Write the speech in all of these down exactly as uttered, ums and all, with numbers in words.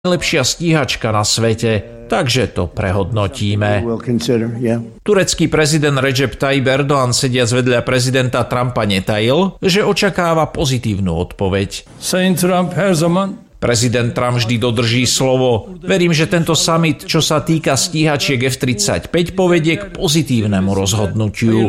najlepšia stíhačka na svete, takže to prehodnotíme. Turecký prezident Recep Tayyip Erdoğan sediac vedľa prezidenta Trumpa netajil, že očakáva pozitívnu odpoveď. Prezident Trump vždy dodrží slovo. Verím, že tento summit, čo sa týka stíhačiek ef tridsaťpäť, povedie k pozitívnemu rozhodnutiu.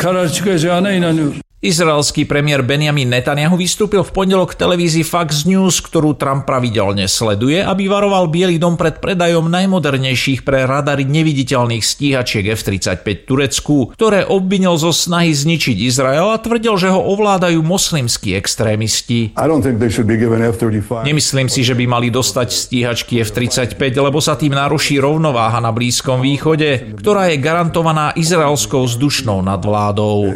Izraelský premiér Benjamin Netanjahu vystúpil v pondelok v televízii Fox News, ktorú Trump pravidelne sleduje, aby varoval Biely dom pred predajom najmodernejších pre radary neviditeľných stíhačiek ef tridsaťpäť Turecku, ktoré obvinil zo snahy zničiť Izrael a tvrdil, že ho ovládajú moslimskí extrémisti. Nemyslím si, že by mali dostať stíhačky ef tridsaťpäť, lebo sa tým naruší rovnováha na Blízkom východe, ktorá je garantovaná izraelskou vzdušnou nadvládou.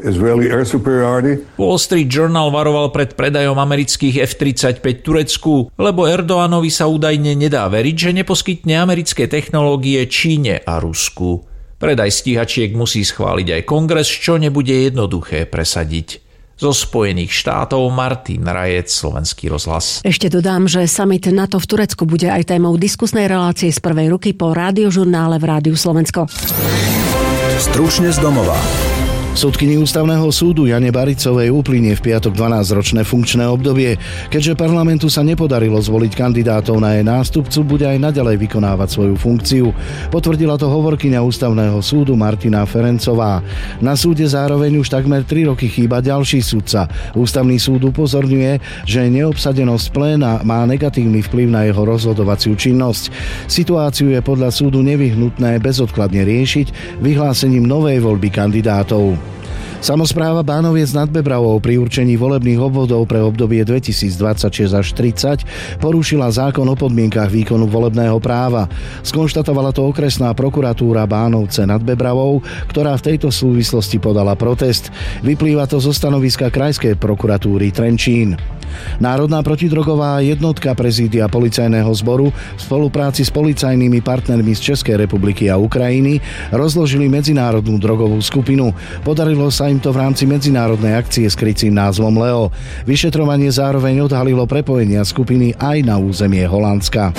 Wall Street Journal varoval pred predajom amerických ef tridsaťpäť Turecku, lebo Erdoganovi sa údajne nedá veriť, že neposkytne americké technológie Číne a Rusku. Predaj stíhačiek musí schváliť aj kongres, čo nebude jednoduché presadiť. Zo Spojených štátov Martin Rajec, Slovenský rozhlas. Ešte dodám, že summit NATO v Turecku bude aj témou diskusnej relácie z prvej ruky po rádiožurnále v Rádiu Slovensko. Stručne z domova. Sudkyni Ústavného súdu Jane Baricovej uplynie v piatok dvanásťročné funkčné obdobie. Keďže parlamentu sa nepodarilo zvoliť kandidátov na jej nástupcu, bude aj naďalej vykonávať svoju funkciu. Potvrdila to hovorkyňa Ústavného súdu Martina Ferencová. Na súde zároveň už takmer tri roky chýba ďalší sudca. Ústavný súd upozorňuje, že neobsadenosť pléna má negatívny vplyv na jeho rozhodovaciu činnosť. Situáciu je podľa súdu nevyhnutné bezodkladne riešiť vyhlásením novej voľby kandidátov. Samospráva Bánoviec nad Bebravou pri určení volebných obvodov pre obdobie dvetisícdvadsaťšesť až tridsať porušila zákon o podmienkach výkonu volebného práva. Skonštatovala to okresná prokuratúra Bánovce nad Bebravou, ktorá v tejto súvislosti podala protest. Vyplýva to zo stanoviska Krajskej prokuratúry Trenčín. Národná protidrogová jednotka prezídia policajného zboru v spolupráci s policajnými partnermi z Českej republiky a Ukrajiny rozložili medzinárodnú drogovú skupinu. Podarilo sa im to v rámci medzinárodnej akcie s krycím názvom Leo. Vyšetrovanie zároveň odhalilo prepojenia skupiny aj na územie Holandska.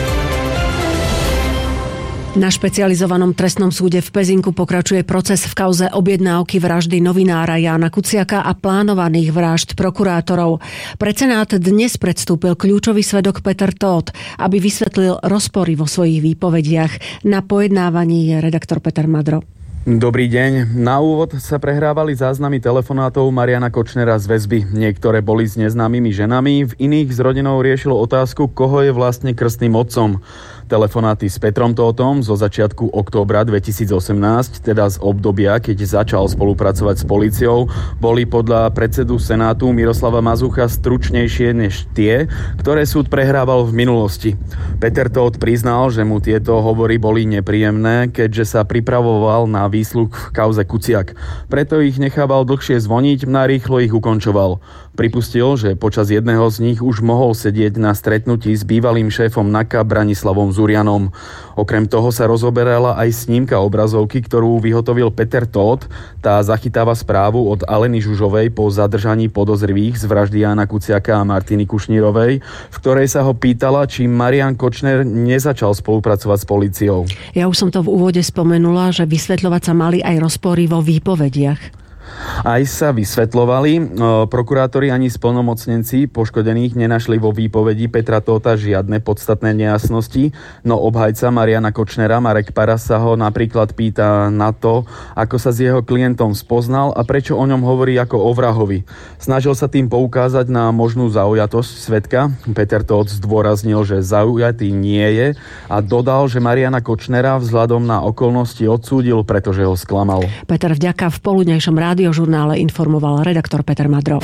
Na špecializovanom trestnom súde v Pezinku pokračuje proces v kauze objednávky vraždy novinára Jána Kuciaka a plánovaných vražd prokurátorov. Pred senát dnes predstúpil kľúčový svedok Peter Tóth, aby vysvetlil rozpory vo svojich výpovediach. Na pojednávaní je redaktor Peter Madro. Dobrý deň. Na úvod sa prehrávali záznamy telefonátov Mariana Kočnera z väzby. Niektoré boli s neznámymi ženami, v iných s rodinou riešilo otázku, koho je vlastne krstným otcom. Telefonáty s Petrom Tóthom zo začiatku októbra dvetisícosemnásť, teda z obdobia, keď začal spolupracovať s políciou, boli podľa predsedu Senátu Miroslava Mazucha stručnejšie než tie, ktoré súd prehrával v minulosti. Peter Tóth priznal, že mu tieto hovory boli nepríjemné, keďže sa pripravoval na výsluch v kauze Kuciak. Preto ich nechával dlhšie zvoniť, narýchlo ich ukončoval. Pripustil, že počas jedného z nich už mohol sedieť na stretnutí s bývalým šéfom NAKA Branislavom Zurianom. Okrem toho sa rozoberala aj snímka obrazovky, ktorú vyhotovil Peter Tóth. Tá zachytáva správu od Aleny Žužovej po zadržaní podozrivých z vraždy Jána Kuciaka a Martiny Kušnírovej, v ktorej sa ho pýtala, či Marian Kočner nezačal spolupracovať s políciou. Ja už som to v úvode spomenula, že vysvetľovať sa mali aj rozpory vo výpovediach. Aj sa vysvetľovali. Prokurátori ani splnomocnenci poškodených nenašli vo výpovedi Petra Tótha žiadne podstatné nejasnosti, no obhajca Mariana Kočnera Marek Paras sa ho napríklad pýta na to, ako sa s jeho klientom spoznal a prečo o ňom hovorí ako o vrahovi. Snažil sa tým poukázať na možnú zaujatosť svedka. Peter Tóth zdôraznil, že zaujatý nie je a dodal, že Mariana Kočnera vzhľadom na okolnosti odsúdil, pretože ho sklamal. Peter, vďaka. V poludnejšom rádiožurnále informoval redaktor Peter Madro.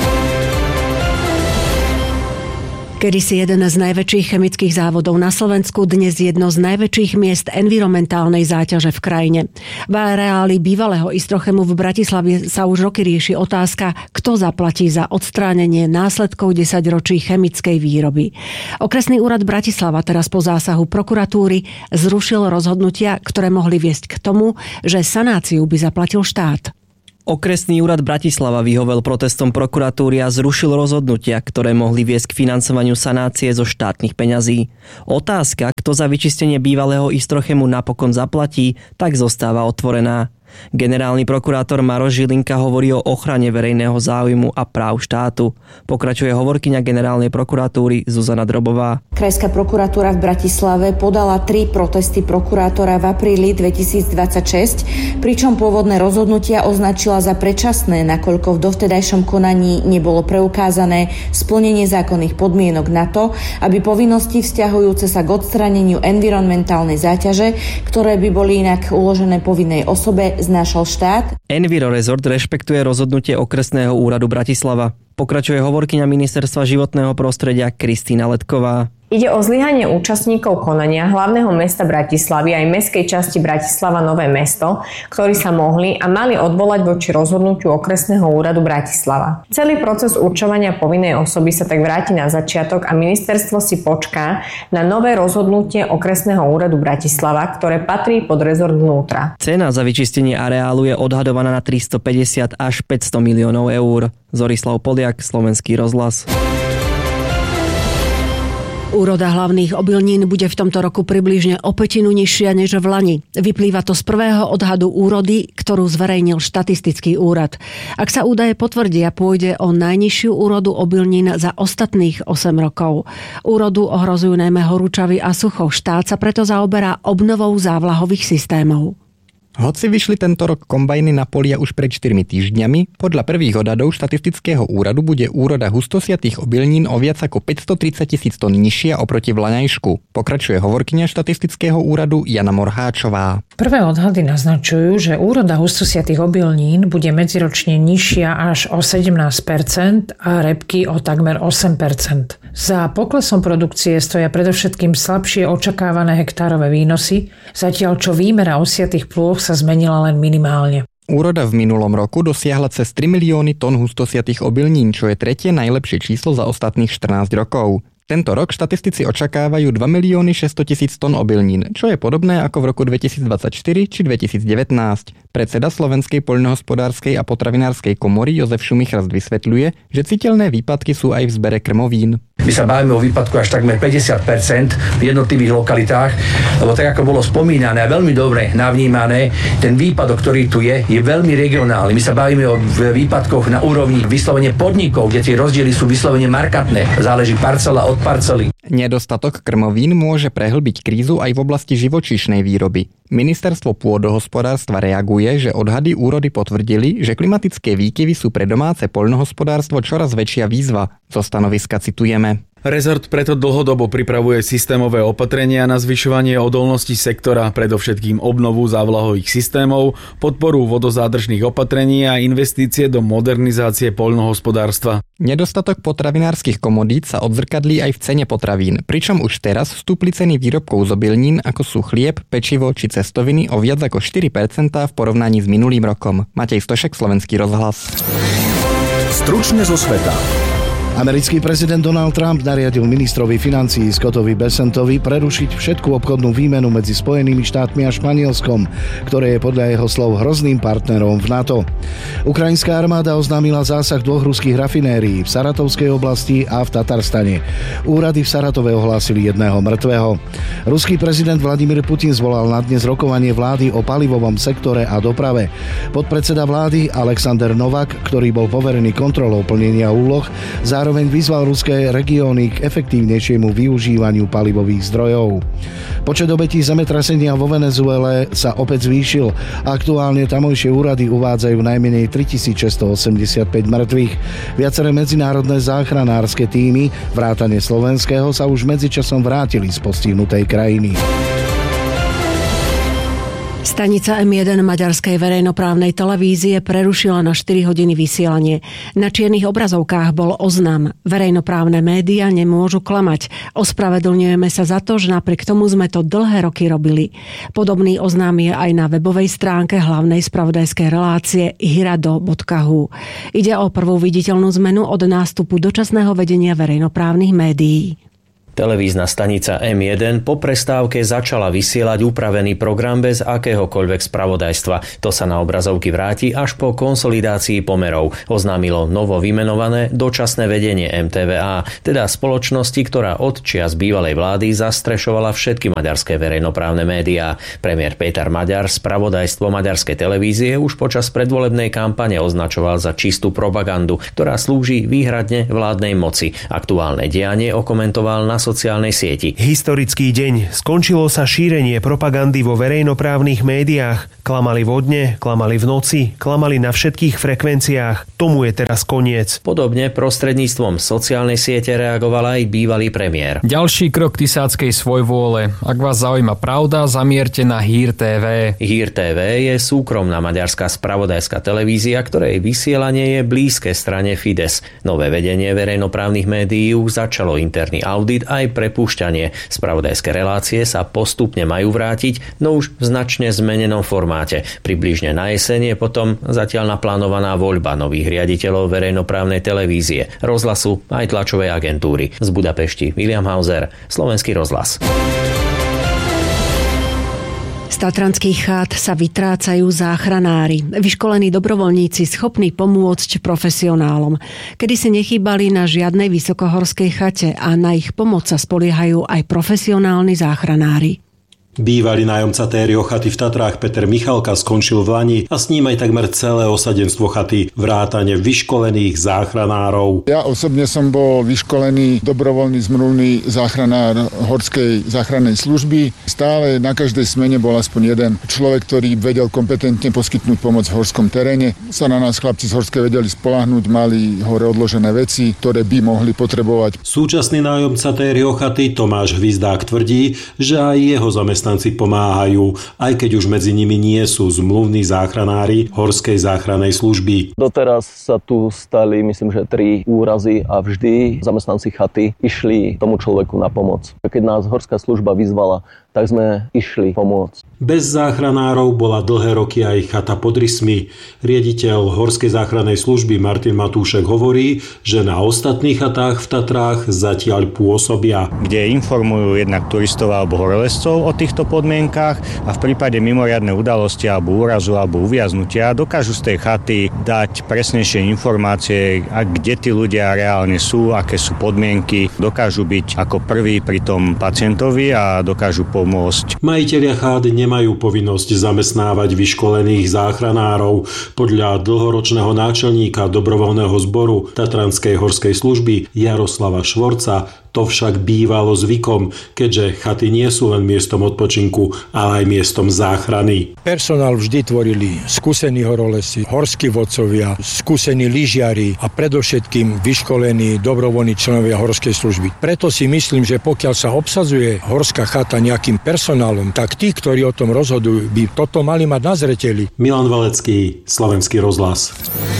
Kedysi jeden z najväčších chemických závodov na Slovensku, dnes jedno z najväčších miest environmentálnej záťaže v krajine. V areáli bývalého Istrochemu v Bratislave sa už roky rieši otázka, kto zaplatí za odstránenie následkov desaťročí chemickej výroby. Okresný úrad Bratislava teraz po zásahu prokuratúry zrušil rozhodnutia, ktoré mohli viesť k tomu, že sanáciu by zaplatil štát. Okresný úrad Bratislava vyhovel protestom prokuratúry a zrušil rozhodnutia, ktoré mohli viesť k financovaniu sanácie zo štátnych peňazí. Otázka, kto za vyčistenie bývalého Istrochému napokon zaplatí, tak zostáva otvorená. Generálny prokurátor Maroš Žilinka hovorí o ochrane verejného záujmu a práv štátu. Pokračuje hovorkyňa generálnej prokuratúry Zuzana Drobová. Krajská prokuratúra v Bratislave podala tri protesty prokurátora v apríli dvetisícdvadsaťšesť, pričom pôvodné rozhodnutia označila za predčasné, nakoľko v dovtedajšom konaní nebolo preukázané splnenie zákonných podmienok na to, aby povinnosti vzťahujúce sa k odstráneniu environmentálnej záťaže, ktoré by boli inak uložené povinnej osobe, znášal štát. Enviro Resort rešpektuje rozhodnutie Okresného úradu Bratislava. Pokračuje hovorkyňa Ministerstva životného prostredia Kristína Letková. Ide o zlyhanie účastníkov konania hlavného mesta Bratislavy aj mestskej časti Bratislava Nové mesto, ktorí sa mohli a mali odvolať voči rozhodnutiu Okresného úradu Bratislava. Celý proces určovania povinnej osoby sa tak vráti na začiatok a ministerstvo si počká na nové rozhodnutie Okresného úradu Bratislava, ktoré patrí pod rezort vnútra. Cena za vyčistenie areálu je odhadovaná na tristopäťdesiat až päťsto miliónov eur. Zorislav Poliak, Slovenský rozhlas. Úroda hlavných obilnín bude v tomto roku približne o pätinu nižšia než v lani. Vyplýva to z prvého odhadu úrody, ktorú zverejnil štatistický úrad. Ak sa údaje potvrdia, pôjde o najnižšiu úrodu obilnín za ostatných osem rokov. Úrodu ohrozujú najmä horúčavy a sucho. Štát sa preto zaoberá obnovou závlahových systémov. Hoci vyšli tento rok kombajny na polia už pred štyrmi týždňami, podľa prvých odhadov štatistického úradu bude úroda hustosiatých obilnín o viac ako päťstotridsať tisíc tón nižšia oproti vlaňajšku. Pokračuje hovorkyňa štatistického úradu Jana Morháčová. Prvé odhady naznačujú, že úroda hustosiatých obilnín bude medziročne nižšia až o sedemnásť percent a repky o takmer osem percent. Za poklesom produkcie stoja predovšetkým slabšie očakávané hektárové výnosy, zatiaľ čo výmera osiatých plôch sa zmenila len minimálne. Úroda v minulom roku dosiahla cez tri milióny tón hustosiatých obilnín, čo je tretie najlepšie číslo za ostatných štrnásť rokov. Tento rok štatistici očakávajú dva milióny šesťsto tisíc tón obilnín, čo je podobné ako v roku dvetisícdvadsaťštyri či dvetisícdevätnásť. Predseda Slovenskej poľnohospodárskej a potravinárskej komory Jozef Šumichrst vysvetľuje, že citeľné výpadky sú aj v zbere krmovín. My sa bavíme o výpadku až takmer päťdesiat percent v jednotlivých lokalitách, lebo tak ako bolo spomínané a veľmi dobre navnímané, ten výpadok, ktorý tu je, je veľmi regionálny. My sa bavíme o výpadkoch na úrovni vyslovene podnikov, kde tie rozdiely sú vyslovene markantné. Záleží parcela od parcely. Nedostatok krmovín môže prehlbiť krízu aj v oblasti živočíšnej výroby. Ministerstvo pôdohospodárstva reaguje, že odhady úrody potvrdili, že klimatické výkyvy sú pre domáce poľnohospodárstvo čoraz väčšia výzva. Zo stanoviska citujeme. Rezort preto dlhodobo pripravuje systémové opatrenia na zvyšovanie odolnosti sektora, predovšetkým obnovu závlahových systémov, podporu vodozádržných opatrení a investície do modernizácie poľnohospodárstva. Nedostatok potravinárskych komodít sa odzrkadlí aj v cene potravín, pričom už teraz vstúpli ceny výrobkov z obilnín, ako sú chlieb, pečivo či cestoviny, o viac ako štyri percentá v porovnaní s minulým rokom. Matej Stošek, Slovenský rozhlas. Stručne zo sveta. Americký prezident Donald Trump nariadil ministrovi financií Scottovi Bessentovi prerušiť všetku obchodnú výmenu medzi Spojenými štátmi a Španielskom, ktoré je podľa jeho slov hrozným partnerom v NATO. Ukrajinská armáda oznámila zásah dvoch ruských rafinérií v Saratovskej oblasti a v Tatarstane. Úrady v Saratove ohlásili jedného mŕtvého. Ruský prezident Vladimír Putin zvolal na dnes rokovanie vlády o palivovom sektore a doprave. Podpredseda vlády Alexander Novak, ktorý bol poverený kontrolou plnenia úloh, zároveň vyzval ruské regióny k efektívnejšiemu využívaniu palivových zdrojov. Počet obetí zemetrasenia vo Venezuele sa opäť zvýšil. Aktuálne tamojšie úrady uvádzajú najmenej tritisícšesťstoosemdesiatpäť mŕtvych. Viaceré medzinárodné záchranárske tímy, vrátane slovenského, sa už medzičasom vrátili z postihnutej krajiny. Stanica em jeden maďarskej verejnoprávnej televízie prerušila na štyri hodiny vysielanie. Na čiernych obrazovkách bol oznam. Verejnoprávne médiá nemôžu klamať. Ospravedlňujeme sa za to, že napriek tomu sme to dlhé roky robili. Podobný oznam je aj na webovej stránke hlavnej spravodajskej relácie hirado bodka hu. Ide o prvú viditeľnú zmenu od nástupu dočasného vedenia verejnoprávnych médií. Televízna stanica em jeden po prestávke začala vysielať upravený program bez akéhokoľvek spravodajstva. To sa na obrazovky vráti až po konsolidácii pomerov, oznámilo novo vymenované dočasné vedenie em té vé á, teda spoločnosti, ktorá od čias bývalej vlády zastrešovala všetky maďarské verejnoprávne médiá. Premiér Péter Maďar spravodajstvo maďarskej televízie už počas predvolebnej kampane označoval za čistú propagandu, ktorá slúži výhradne vládnej moci. Aktuálne dianie okomentoval na sociálnej sieti. Historický deň. Skončilo sa šírenie propagandy vo verejnoprávnych médiách. Klamali vo dne, klamali v noci, klamali na všetkých frekvenciách. Tomu je teraz koniec. Podobne prostredníctvom sociálnej siete reagoval aj bývalý premiér. Ďalší krok tisáckej svojvôle. Ak vás zaujíma pravda, zamierte na Hír té vé. Hír té vé je súkromná maďarská spravodajská televízia, ktorej vysielanie je blízke strane Fidesz. Nové vedenie verejnoprávnych médií už začalo interný audit aj prepúšťanie. Spravodajské relácie sa postupne majú vrátiť, no už v značne zmenenom formáte. Približne na jeseň je potom zatiaľ naplánovaná voľba nových riaditeľov verejnoprávnej televízie, rozhlasu aj tlačovej agentúry. Z Budapešti William Hauser, Slovenský rozhlas. Z tatranských chát sa vytrácajú záchranári, vyškolení dobrovoľníci schopní pomôcť profesionálom. Kedy si nechýbali na žiadnej vysokohorskej chate a na ich pomoc sa spoliehajú aj profesionálni záchranári. Bývalý nájomca Tério chaty v Tatrách Peter Michalka skončil v lani a s ním aj takmer celé osadenstvo chaty, vrátane vyškolených záchranárov. Ja osobne som bol vyškolený dobrovoľný zmluvný záchranár horskej záchrannej služby. Stále na každej smene bol aspoň jeden človek, ktorý vedel kompetentne poskytnúť pomoc v horskom teréne. Sa na nás chlapci z Horskej vedeli spoľahnúť, mali hore odložené veci, ktoré by mohli potrebovať. Súčasný nájomca Tério chaty Tomáš Hvizdák tvrdí, že aj jeho zamestnanci pomáhajú, aj keď už medzi nimi nie sú zmluvní záchranári Horskej záchrannej služby. Doteraz sa tu stali, myslím, že tri úrazy a vždy zamestnanci chaty išli tomu človeku na pomoc. Keď nás Horská služba vyzvala, tak sme išli pomôcť. Bez záchranárov bola dlhé roky aj chata pod Rysmi. Riaditeľ Horskej záchrannej služby Martin Matúšek hovorí, že na ostatných chatách v Tatrách zatiaľ pôsobia. Kde informujú jednak turistov alebo horolezcov o týchto podmienkach a v prípade mimoriadnej udalosti alebo úrazu alebo uviaznutia dokážu z tej chaty dať presnejšie informácie, a kde tí ľudia reálne sú, aké sú podmienky. Dokážu byť ako prví pri tom pacientovi a dokážu pomôcť. Majitelia chát nemajú povinnosť zamestnávať vyškolených záchranárov. Podľa dlhoročného náčelníka dobrovoľného zboru Tatranskej horskej služby Jaroslava Švorca to však bývalo zvykom, keďže chaty nie sú len miestom odpočinku, ale aj miestom záchrany. Personál vždy tvorili skúsení horolesi, horskí vodcovia, skúsení lyžiari a predovšetkým vyškolení dobrovoľní členovia horskej služby. Preto si myslím, že pokiaľ sa obsadzuje horská chata nejakým personálom, tak tí, ktorí o tom rozhodujú, by toto mali mať na zreteli. Milan Valecký, Slovenský rozhlas.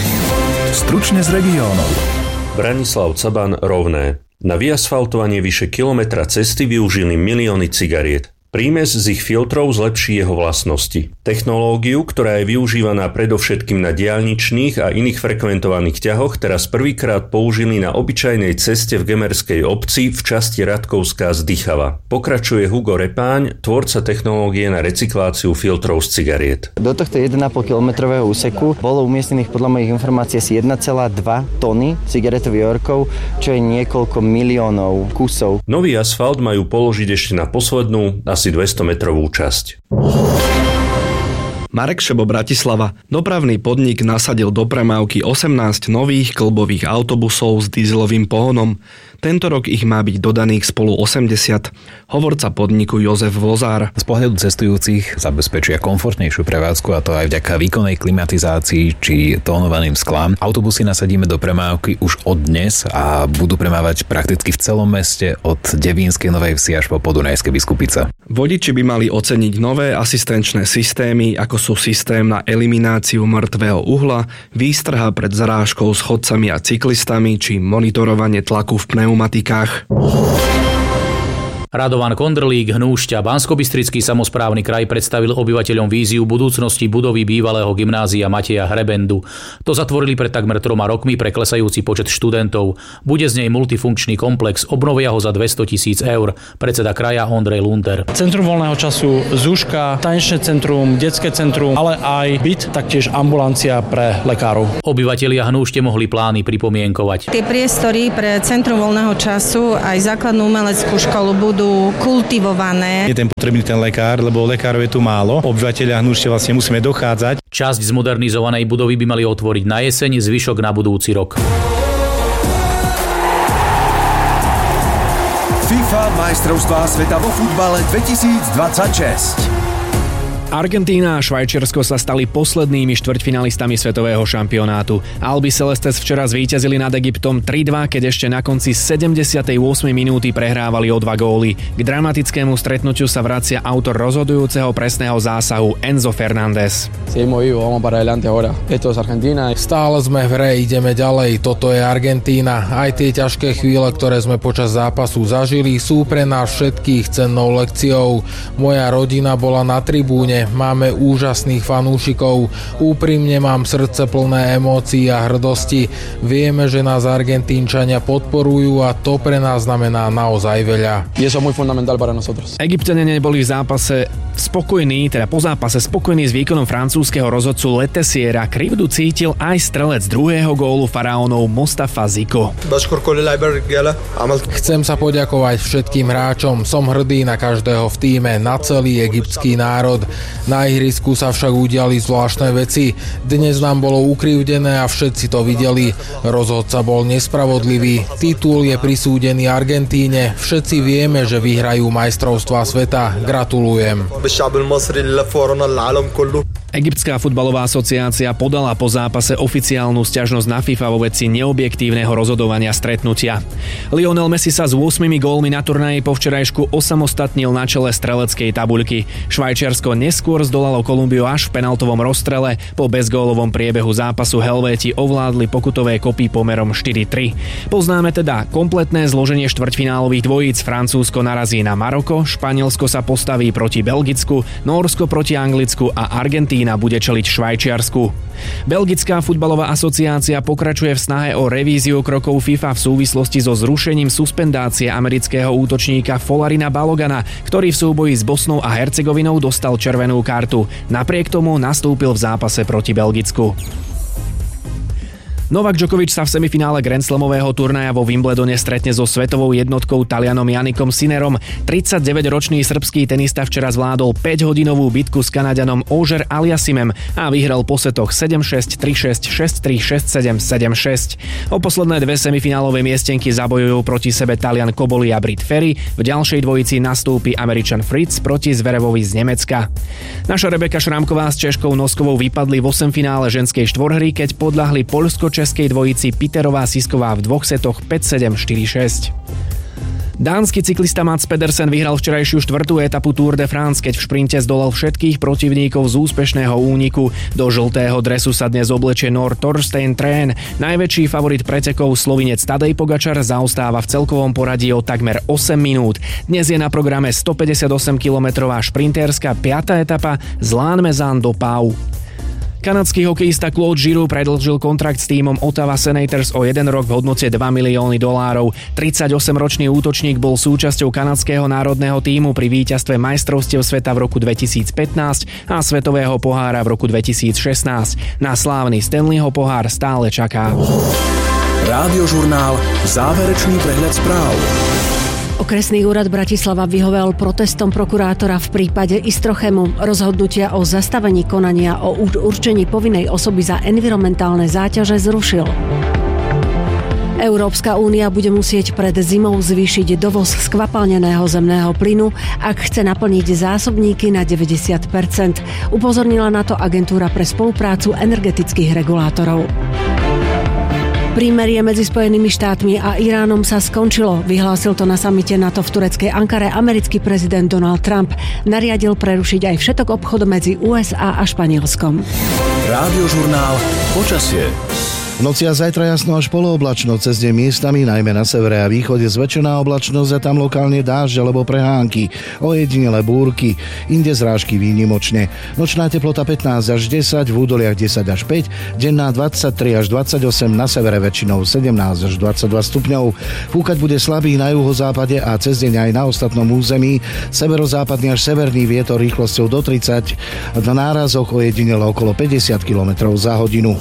Stručne z regiónov. Branislav Caban, Rovné. Na vyasfaltovanie vyše kilometra cesty využili milióny cigariet. Prímes z ich filtrov zlepší jeho vlastnosti. Technológiu, ktorá je využívaná predovšetkým na diaľničných a iných frekventovaných ťahoch, teraz prvýkrát použili na obyčajnej ceste v gemerskej obci v časti Ratkovská Zdychava. Pokračuje Hugo Repáň, tvorca technológie na recykláciu filtrov z cigariet. Do tohto jeden a pol kilometrového úseku bolo umiestnených podľa mojich informácií asi jeden celá dva tony cigaretových orkov, čo je niekoľko miliónov kusov. Nový asfalt majú položiť ešte na poslednú, asi dvestometrovú časť. Marek Šebo, Bratislava. Dopravný podnik nasadil do premávky osemnásť nových klbových autobusov s dieselovým pohonom. Tento rok ich má byť dodaných spolu osemdesiat. Hovorca podniku Jozef Vozár. Z pohľadu cestujúcich zabezpečia komfortnejšiu prevádzku, a to aj vďaka výkonnej klimatizácii či tónovaným sklám. Autobusy nasadíme do premávky už od dnes a budú premávať prakticky v celom meste od Devínskej Novej Vsi až po Podunajské Biskupice. Vodiči by mali oceniť nové asistenčné systémy, ako sú systém na elimináciu mŕtvého uhla, výstrha pred zarážkou s chodcami a cyklistami či monitorovanie tlaku v pneumatikách. Radovan Kondrlík, Hnúšťa, Banskobystrický samosprávny kraj predstavil obyvateľom víziu budúcnosti budovy bývalého gymnázia Mateja Hrebendu. To zatvorili pred takmer troma rokmi pre klesajúci počet študentov. Bude z nej multifunkčný komplex, obnovia ho za dvesto tisíc eur. Predseda kraja Ondrej Lunter. Centrum voľného času, zúška, tanečné centrum, detské centrum, ale aj byt, taktiež ambulancia pre lekárov. Obyvatelia Hnúšte mohli plány pripomienkovať. Tie priestory pre Centrum voľného času aj základnú umeleckú školu budú kultivované. Je ten potrebný ten lekár, lebo lekárov je tu málo. Obyvateľia Hnúšte vlastne musíme dochádzať. Časť zmodernizovanej budovy by mali otvoriť na jeseň, zvyšok na budúci rok. FIFA majstrovstvá sveta vo futbale dvetisícdvadsaťšesť. Argentína a Švajčiarsko sa stali poslednými štvrťfinalistami svetového šampionátu. Albi Celestes včera zvíťazili nad Egyptom tri dva, keď ešte na konci sedemdesiatej ôsmej minúty prehrávali o dva góly. K dramatickému stretnutiu sa vracia autor rozhodujúceho presného zásahu Enzo Fernández. Seguimos vivos, vamos para adelante ahora. Esto es Argentina. Stále sme v hre, ideme ďalej. Toto je Argentína. Aj tie ťažké chvíle, ktoré sme počas zápasu zažili, sú pre nás všetkých cennou lekciou. Moja rodina bola na tribúne. Máme úžasných fanúšikov. Úprimne mám srdce plné emócií a hrdosti. Vieme, že nás Argentínčania podporujú a to pre nás znamená naozaj veľa. Y eso es muy fundamental para nosotros. Egypťania boli v zápase spokojní, teda po zápase spokojní s výkonom francúzskeho rozhodcu Letesiera. Krivdu cítil aj strelec druhého gólu faraónov Mostafa Ziko. Chcem sa poďakovať všetkým hráčom. Som hrdý na každého v tíme, na celý egyptský národ. Na ihrisku sa však udiali zvláštne veci. Dnes nám bolo ukrivdené a všetci to videli. Rozhodca bol nespravodlivý. Titul je prisúdený Argentíne. Všetci vieme, že vyhrajú majstrovstvá sveta. Gratulujem. Egyptská futbalová asociácia podala po zápase oficiálnu sťažnosť na FIFA vo veci neobjektívneho rozhodovania stretnutia. Lionel Messi sa s ôsmimi gólmi na turnaji po včerajšku osamostatnil na čele streleckej tabuľky. Švajčiarsko neskôr zdolalo Kolumbiu až v penaltovom rozstrele. Po bezgólovom priebehu zápasu Helvéti ovládli pokutové kopy pomerom štyri tri. Poznáme teda kompletné zloženie štvrťfinálových dvojíc. Francúzsko narazí na Maroko, Španielsko sa postaví proti Belgicku, Nórsko proti Anglicku a Argentína bude čeliť Švajčiarsku. Belgická futbalová asociácia pokračuje v snahe o revíziu krokov FIFA v súvislosti so zrušením suspendácie amerického útočníka Folarina Balogana, ktorý v súboji s Bosnou a Hercegovinou dostal červenú kartu. Napriek tomu nastúpil v zápase proti Belgicku. Novak Djokovic sa v semifinále Grand Slamového turnaja vo Wimbledone stretne so svetovou jednotkou Talianom Janikom Sinnerom. tridsaťdeväťročný srbský tenista včera zvládol päťhodinovú bitku s Kanaďanom Auger Aliassimem a vyhral po setoch sedem šesť, tri šesť, šesť tri, šesť sedem, sedem šesť. O posledné dve semifinálové miestenky zabojujú proti sebe Talian Koboli a Brit Ferry. V ďalšej dvojici nastúpi Američan Fritz proti Zverevovi z Nemecka. Naša Rebeka Šrámková s Češkou Noskovou vypadli v osemfinále ženskej štvorhry, keď podľahli poľsko-českej dvojici Piterová Sisková v dvoch setoch päť sedem, štyri šesť. Dánsky cyklista Mats Pedersen vyhral včerajšiu štvrtú etapu Tour de France, keď v šprinte zdolal všetkých protivníkov z úspešného úniku. Do žltého dresu sa dnes oblečie Nor Torstein Tren. Najväčší favorit pretekov Slovinec Tadej Pogačar zaostáva v celkovom poradí o takmer osem minút. Dnes je na programe stopäťdesiatosemkilometrová šprinterská piata etapa z Lannemezan do Pau. Kanadský hokejista Claude Giroux predĺžil kontrakt s tímom Ottawa Senators o jeden rok v hodnote dva milióny dolárov. tridsaťosemročný útočník bol súčasťou kanadského národného tímu pri víťazstve majstrovstiev sveta v roku dvetisícpätnásť a svetového pohára v roku dvetisícšestnásť. Na slávny Stanleyho pohár stále čaká. Rádiožurnál Záverečný prehľad správ. Okresný úrad Bratislava vyhovel protestom prokurátora v prípade Istrochému. Rozhodnutia o zastavení konania o určení povinnej osoby za environmentálne záťaže zrušil. Európska únia bude musieť pred zimou zvýšiť dovoz skvapalneného zemného plynu, ak chce naplniť zásobníky na deväťdesiat percent. Upozornila na to Agentúra pre spoluprácu energetických regulátorov. Prímerie medzi Spojenými štátmi a Iránom sa skončilo. Vyhlásil to na samite NATO v tureckej Ankare americký prezident Donald Trump. Nariadil prerušiť aj všetok obchod medzi ú es á a Španielskom. Rádiožurnál Počasie. V noci a zajtra jasno až polooblačno, cez deň miestami, najmä na severe a východe zväčšená oblačnosť a tam lokálne dážď alebo prehánky, ojedinele búrky, inde zrážky výnimočne. Nočná teplota pätnásť až desať, v údoliach desať až päť, denná dvadsaťtri až dvadsaťosem, na severe väčšinou sedemnásť až dvadsaťdva stupňov. Fúkať bude slabý na juhozápade a cez deň aj na ostatnom území, severozápadný až severný vietor rýchlosťou do tridsať, na nárazoch ojedinele okolo päťdesiat kilometrov za hodinu.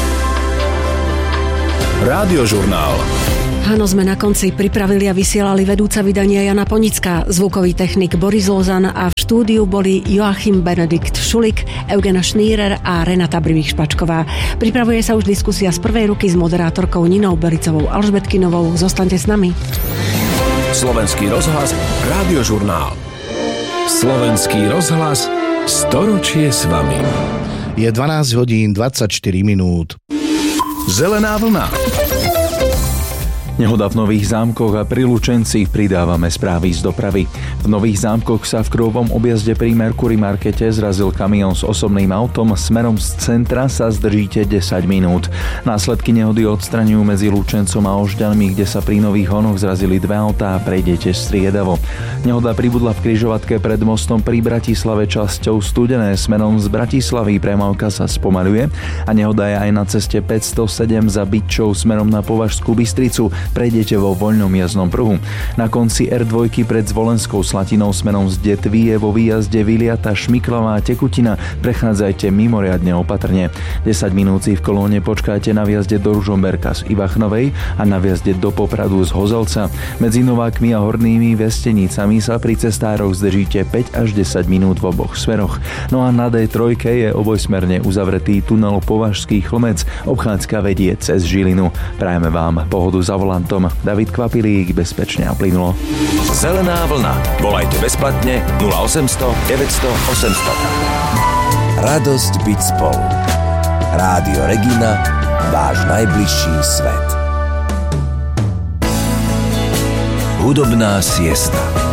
Radiožurnál. Áno, sme na konci. Pripravili a vysielali vedúca vydania Jana Ponická, zvukový technik Boris Lozan a v štúdiu boli Joachim Benedikt Šulik, Eugena Šnírer a Renata Brivých-Špačková. Pripravuje sa už diskusia z prvej ruky s moderátorkou Ninou Belicovou Alžbetkinovou. Zostaňte s nami. Slovenský rozhlas, Radiožurnál. Slovenský rozhlas, storočie s vami. Je dvanásť hodín dvadsaťštyri minút. Zelená vlna. Nehoda v Nových Zámkoch a pri Lučenci, pridávame správy z dopravy. V Nových Zámkoch sa v kruhovom objazde pri Mercury Markete zrazil kamión s osobným autom, smerom z centra sa zdržíte desať minút. Následky nehody odstraňujú medzi Lučencom a Ožďanmi, kde sa pri Nových Honoch zrazili dve autá a prejdete striedavo. Nehoda pribudla v križovatke pred mostom pri Bratislave časťou Studené, smerom z Bratislavy premávka sa spomaľuje a nehoda je aj na ceste päťstosedem za Bytčou smerom na Považskú Bystricu. Prejdete vo voľnom jazdnom pruhu. Na konci er dva pred Zvolenskou Slatinou smerom z Detvy je vo výjazde Viliata Šmiklová Tekutina. Prechádzajte mimoriadne opatrne. desať minút si v kolóne počkáte na výjazde do Ružomberka z Ivachnovej a na výjazde do Popradu z Hozelca. Medzi Novákmi a Hornými Vestenicami sa pri cestároch zdržíte päť až desať minút v oboch smeroch. No a na dé tri je obojsmerne uzavretý tunel Považský Chlmec. Obchádzka vedie cez Žilinu. Prajeme vám pohodu za volantom. David Kvapilík, bezpečne a plynulo. Zelená vlna. Volajte bezplatne nula osemsto deväťsto osemsto. Radosť byť spolu. Rádio Regina, váš najbližší svet. Hudobná siesta.